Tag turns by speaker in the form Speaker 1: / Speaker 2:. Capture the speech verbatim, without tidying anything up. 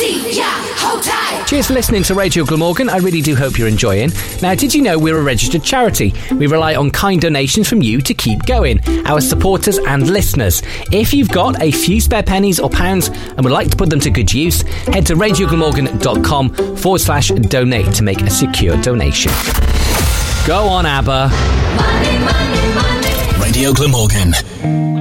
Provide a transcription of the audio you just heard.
Speaker 1: See ya, hold tight.
Speaker 2: Cheers for listening to Radio Glamorgan. I really do hope you're enjoying. Now, did you know we're a registered charity? We rely on kind donations from you to keep going, our supporters and listeners. If you've got a few spare pennies or pounds and would like to put them to good use, head to radioglamorgan.com forward slash donate to make a secure donation. Go on, ABBA.
Speaker 1: Money, money, money.
Speaker 3: Radio Glamorgan.